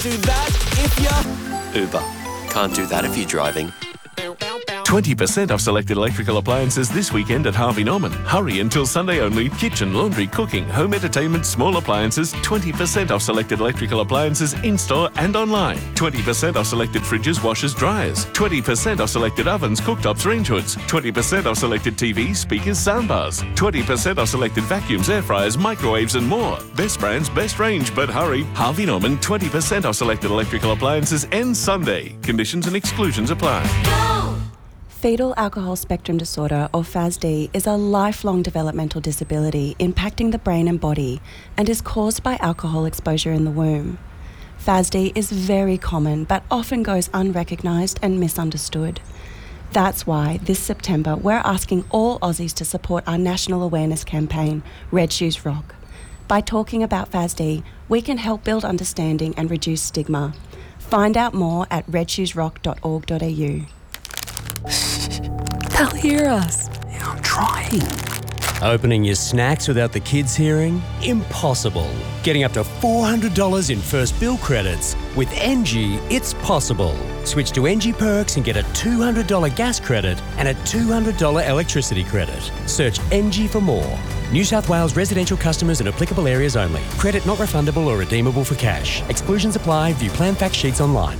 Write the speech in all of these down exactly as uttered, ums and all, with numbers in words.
Do that if you're... Uber. Can't do that if you're driving. twenty percent off selected electrical appliances this weekend at Harvey Norman. Hurry until Sunday only. Kitchen, laundry, cooking, home entertainment, small appliances. twenty percent off selected electrical appliances in-store and online. twenty percent off selected fridges, washers, dryers. twenty percent off selected ovens, cooktops, range hoods. twenty percent off selected T Vs, speakers, soundbars. twenty percent off selected vacuums, air fryers, microwaves and more. Best brands, best range, but hurry. Harvey Norman, twenty percent off selected electrical appliances ends Sunday. Conditions and exclusions apply. Fetal alcohol spectrum disorder, or F A S D, is a lifelong developmental disability impacting the brain and body and is caused by alcohol exposure in the womb. F A S D is very common but often goes unrecognised and misunderstood. That's why this September we're asking all Aussies to support our national awareness campaign, Red Shoes Rock. By talking about F A S D, we can help build understanding and reduce stigma. Find out more at red shoes rock dot org dot a u. They'll hear us. Yeah, I'm trying. Opening your snacks without the kids hearing? Impossible. Getting up to four hundred dollars in first bill credits. With Engie, it's possible. Switch to Engie Perks and get a two hundred dollars gas credit and a two hundred dollars electricity credit. Search Engie for more. New South Wales residential customers in applicable areas only. Credit not refundable or redeemable for cash. Exclusions apply. View plan fact sheets online.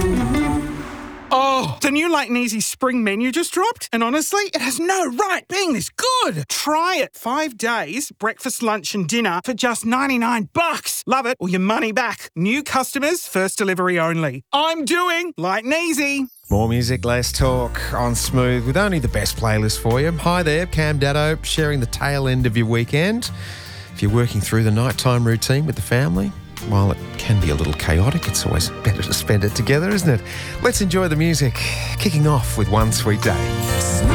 Oh, the new Light and Easy spring menu just dropped, and honestly, it has no right being this good. Try it. Five days, breakfast, lunch and dinner for just ninety-nine bucks. Love it or your money back. New customers, first delivery only. I'm doing Light and Easy. More music, less talk on Smooth with only the best playlist for you. Hi there, Cam Daddo, sharing the tail end of your weekend. If you're working through the nighttime routine with the family, while it can be a little chaotic, it's always better to spend it together, isn't it? Let's enjoy the music, kicking off with One Sweet Day.